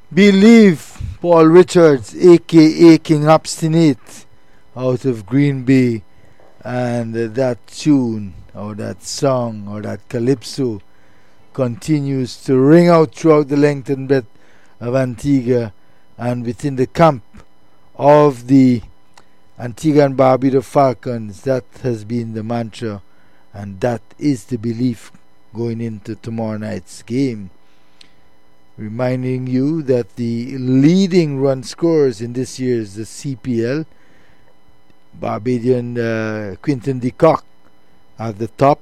Believe Paul Richards, aka King Obstinate, out of Green Bay, and that tune or that song or that calypso continues to ring out throughout the length and breadth of Antigua and within the camp of the Antigua and Barbuda Falcons. That has been the mantra, and that is the belief going into tomorrow night's game. Reminding you that the leading run scorers in this year's the CPL, Barbadian Quinton de Kock at the top,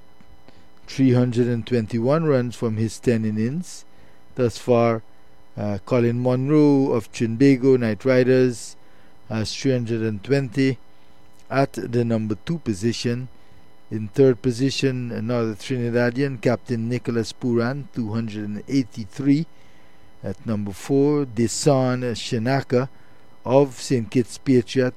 321 runs from his 10 innings. Thus far, Colin Monroe of Trinbago Knight Riders has 320 at the number 2 position. In third position, another Trinidadian, Captain Nicholas Puran, 283. At number 4, Desan Shanaka of St. Kitts Patriot,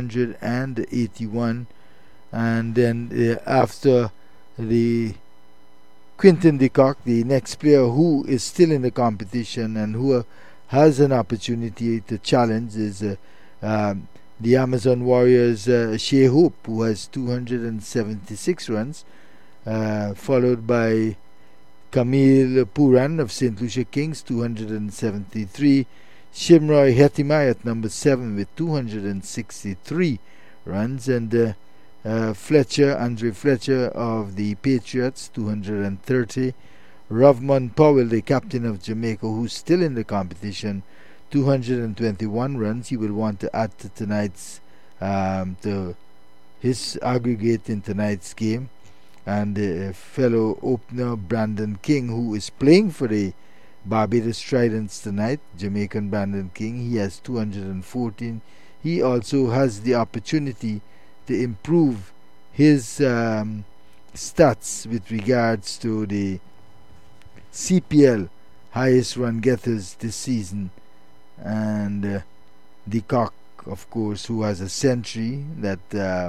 281. And then after the Quinton de Kock, the next player who is still in the competition and who has an opportunity to challenge is the Amazon Warriors Shea Hope, who has 276 runs, followed by Camille Puran of St. Lucia Kings, 273. Shimroy Hetimai at number 7 with 263 runs, and Andre Fletcher of the Patriots, 230. Rovman Powell, the captain of Jamaica, who's still in the competition, 221 runs. He will want to add to tonight's to his aggregate in tonight's game. And fellow opener Brandon King, who is playing for the Barbados Tridents tonight, Jamaican Brandon King, he has 214. He also has the opportunity to improve his stats with regards to the CPL highest run getters this season. And de Kock, of course, who has a century that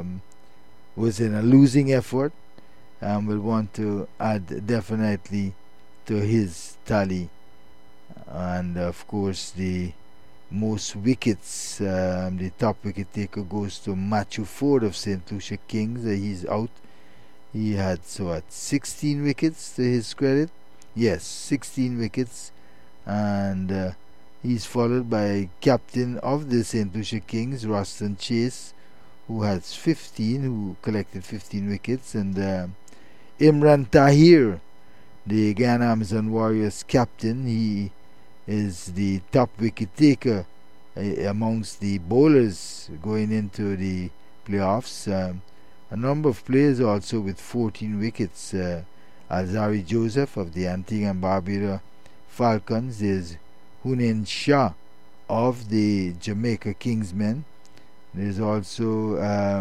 was in a losing effort, will want to add definitely to his tally. And of course, the most wickets, the top wicket taker goes to Matthew Ford of St. Lucia Kings. He's out. He had 16 wickets to his credit. Yes, 16 wickets. And he's followed by captain of the St. Lucia Kings, Roston Chase, who has 15, who collected 15 wickets. And Imran Tahir, the Guyana Amazon Warriors captain, he is the top wicket taker amongst the bowlers going into the playoffs. A number of players also with 14 wickets. Alzari Joseph of the Antigua and Barbuda Falcons. There's Hunain Shah of the Jamaica Kingsmen. There's also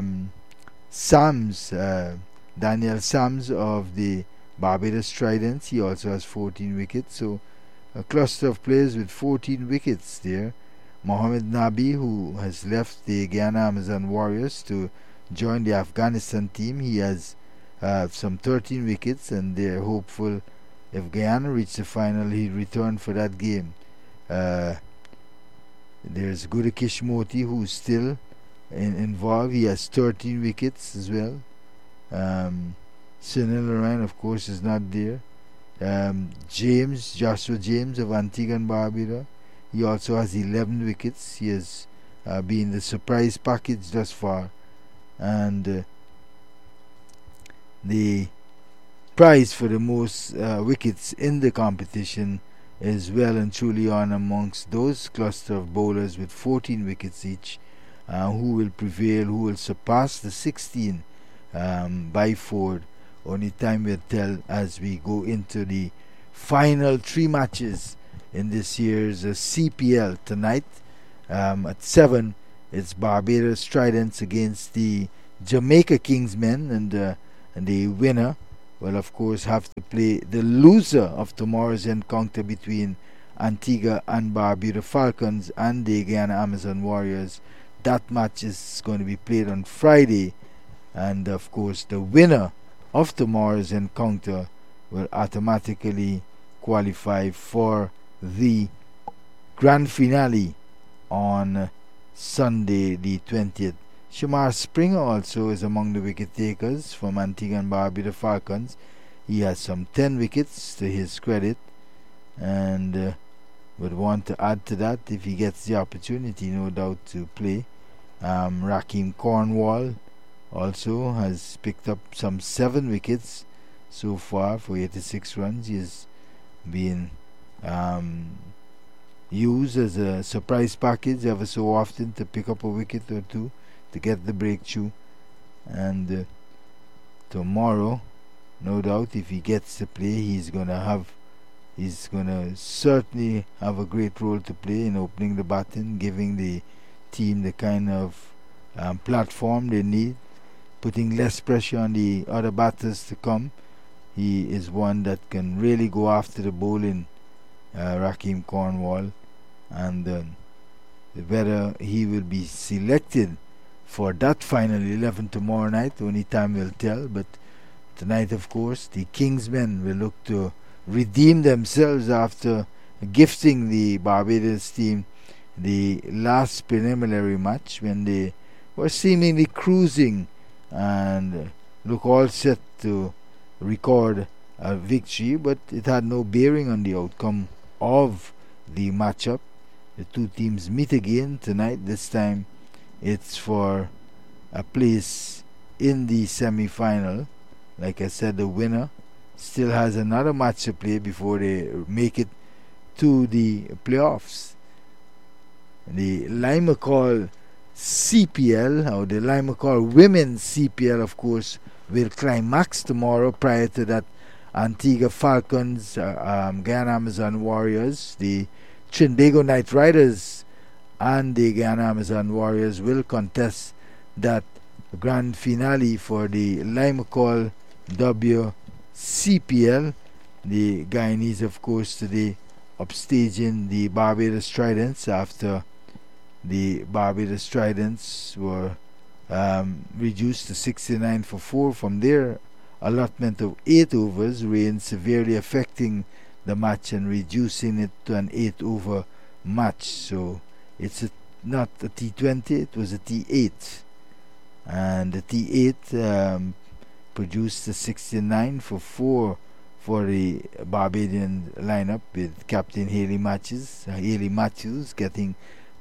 Daniel Sams of the Barbados Tridents. He also has 14 wickets. So a cluster of players with 14 wickets there. Mohamed Nabi, who has left the Guyana Amazon Warriors to join the Afghanistan team, he has some 13 wickets, and they're hopeful if Guyana reach the final, he'll return for that game. There's Gudakish Moti, who's still involved. He has 13 wickets as well. Sunil Lorraine, of course, is not there. Joshua James of Antigua and Barbuda, he also has 11 wickets. He has been the surprise package thus far. And the prize for the most wickets in the competition is well and truly on amongst those cluster of bowlers with 14 wickets each. Who will prevail, who will surpass the 16 by Ford. Only time will tell as we go into the final 3 matches in this year's CPL tonight. At 7, it's Barbados Tridents against the Jamaica Kingsmen, and the winner will of course have to play the loser of tomorrow's encounter between Antigua and Barbuda Falcons and the Guyana Amazon Warriors. That match is going to be played on Friday, and of course the winner of tomorrow's encounter will automatically qualify for the grand finale on Sunday the 20th. Shamar Springer also is among the wicket takers from Antigua and Barbuda Falcons. He has some 10 wickets to his credit, and would want to add to that if he gets the opportunity, no doubt, to play. Rakeem Cornwall also has picked up some 7 wickets so far for 86 runs. He has been used as a surprise package ever so often to pick up a wicket or two to get the breakthrough. And tomorrow, no doubt, if he gets to play, he's gonna certainly have a great role to play in opening the baton, giving the team the kind of platform they need, putting less pressure on the other batters to come. He is one that can really go after the bowling, Rakeem Cornwall, and whether he will be selected for that final 11 tomorrow night, only time will tell. But tonight, of course, the Kingsmen will look to redeem themselves after gifting the Barbados team the last preliminary match when they were seemingly cruising and look all set to record a victory, but it had no bearing on the outcome of the matchup. The two teams meet again tonight. This time it's for a place in the semi-final. Like I said, the winner still has another match to play before they make it to the playoffs. The Limacol CPL, or the Limacol Women's CPL, of course, will climax tomorrow. Prior to that, Antigua Falcons, Guyana Amazon Warriors, the Trinbago Knight Riders, and the Guyana Amazon Warriors will contest that grand finale for the Limacol WCPL. The Guyanese, of course, today upstaging the Barbados Tridents after the Barbados Tridents were reduced to 69 for 4 from their allotment of 8 overs, rain severely affecting the match and reducing it to an 8 over match. So it's not a T20, it was a T8, and the T8 produced a 69 for 4 for the Barbadian lineup, with Captain Haley Matthews getting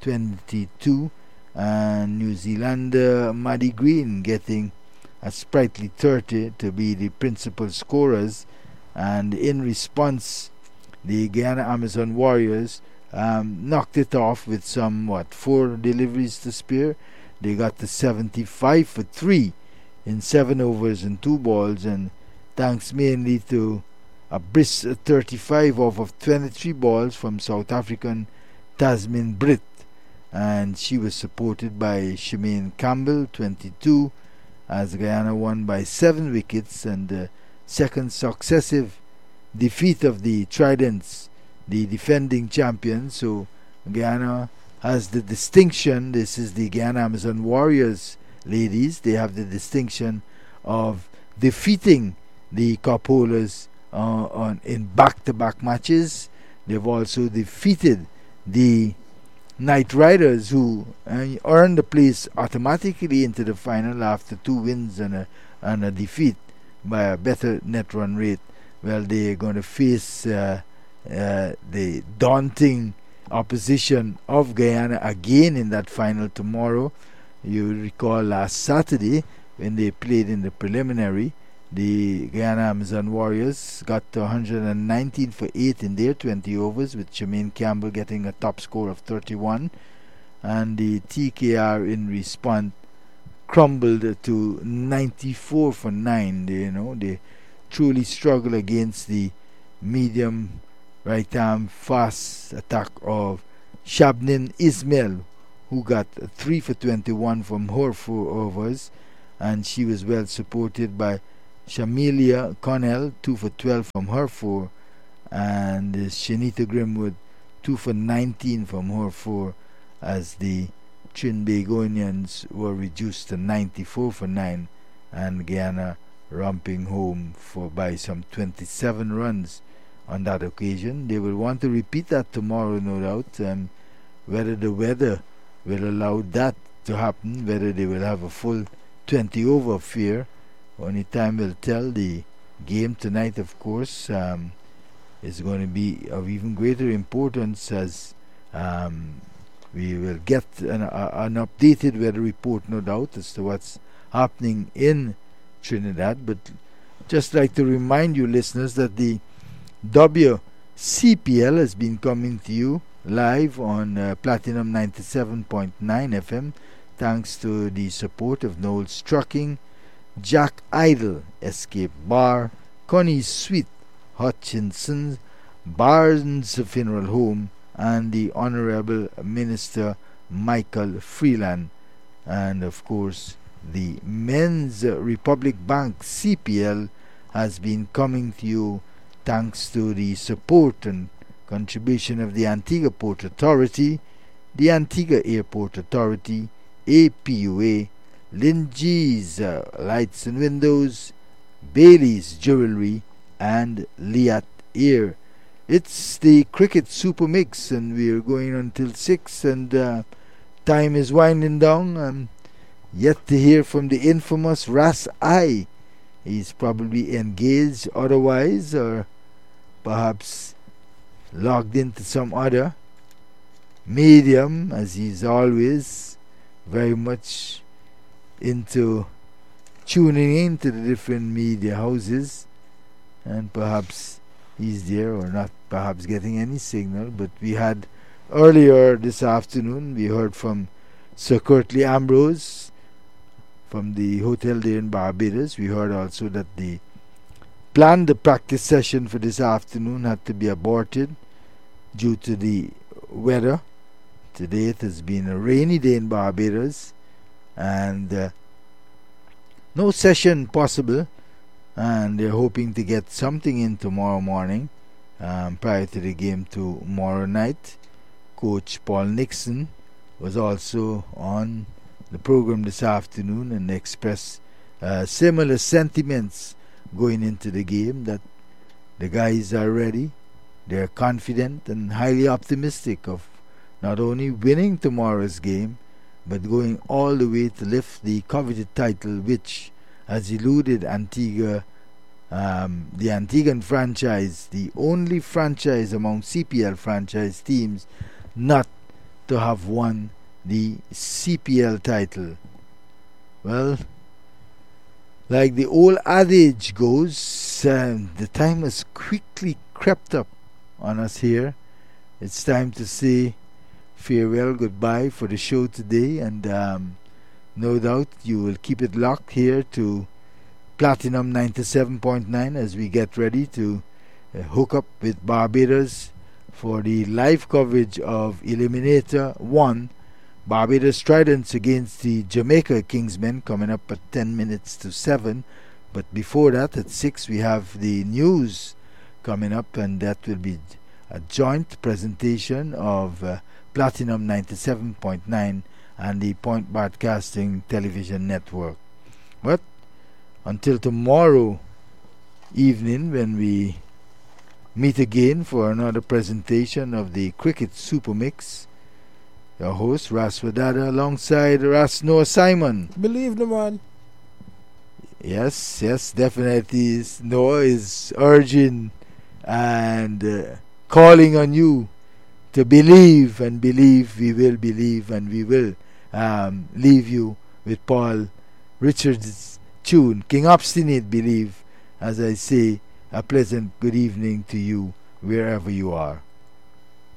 22, and New Zealander Maddie Green getting a sprightly 30 to be the principal scorers. And in response, the Guyana Amazon Warriors knocked it off with some 4 deliveries to spare. They got to 75 for 3 in 7 overs and 2 balls, and thanks mainly to a brisk 35 off of 23 balls from South African Tasmin Britt, and she was supported by Shemaine Campbell, 22, as Guyana won by 7 wickets, and the second successive defeat of the Tridents, the defending champions. So Guyana has the distinction, this is the Guyana Amazon Warriors ladies, they have the distinction of defeating the cup holders in back-to-back matches. They've also defeated the Knight Riders, who earned a place automatically into the final after 2 wins and a defeat by a better net run rate. Well, they're going to face the daunting opposition of Guyana again in that final tomorrow. You recall last Saturday when they played in the preliminary, the Guyana Amazon Warriors got to 119 for 8 in their 20 overs, with Shemaine Campbell getting a top score of 31, and the TKR in response crumbled to 94 for 9. They truly struggle against the medium right arm fast attack of Shabnin Ismail, who got 3 for 21 from her 4 overs, and she was well supported by Shamilia Connell, 2 for 12 from her 4, and Shanita Grimwood, 2 for 19 from her 4, as the Trinbagonians were reduced to 94 for 9, and Guyana romping home by some 27 runs on that occasion. They will want to repeat that tomorrow, no doubt. Whether the weather will allow that to happen, whether they will have a full 20 over affair, only time will tell. The game tonight, of course, is going to be of even greater importance, as we will get an updated weather report, no doubt, as to what's happening in Trinidad. But just like to remind you, listeners, that the WCPL has been coming to you live on Platinum 97.9 FM, thanks to the support of Noel's Trucking, Jack Idle Escape Bar, Connie Sweet Hutchinson, Barnes Funeral Home, and the Honorable Minister Michael Freeland, and of course the Men's Republic Bank CPL has been coming to you thanks to the support and contribution of the Antigua Port Authority, the Antigua Airport Authority, APUA, Lingee's Lights and Windows, Bailey's Jewelry, and Liat Air. It's the Cricket Super Mix, and we're going until 6, and time is winding down. Yet to hear from the infamous Ras I. He's probably engaged otherwise, or perhaps logged into some other medium, as he's always very much into tuning into the different media houses, and perhaps he's there or not, perhaps getting any signal. But we had earlier this afternoon, we heard from Sir Curtly Ambrose from the hotel there in Barbados. We heard also that the practice session for this afternoon had to be aborted due to the weather. Today it has been a rainy day in Barbados, and no session possible, and they're hoping to get something in tomorrow morning prior to the game tomorrow night. Coach Paul Nixon was also on the program this afternoon and expressed similar sentiments going into the game, that the guys are ready, they're confident and highly optimistic of not only winning tomorrow's game, but going all the way to lift the coveted title, which has eluded Antigua, the Antiguan franchise, the only franchise among CPL franchise teams not to have won the CPL title. Well, like the old adage goes, the time has quickly crept up on us here. It's time to say farewell, goodbye for the show today, and no doubt you will keep it locked here to Platinum 97.9 as we get ready to hook up with Barbados for the live coverage of Eliminator 1, Barbados Tridents against the Jamaica Kingsmen, coming up at 10 minutes to 7. But before that, at 6, we have the news coming up, and that will be a joint presentation of Platinum 97.9 and the Point Broadcasting Television Network. But until tomorrow evening, when we meet again for another presentation of the Cricket Super Mix, your host Ras Wadada alongside Ras Noah Simon. Believe the man. Yes, definitely. Noah is urging and calling on you to believe, and believe. We will believe, and we will leave you with Paul Richards' tune, King Obstinate Believe. As I say, a pleasant good evening to you wherever you are.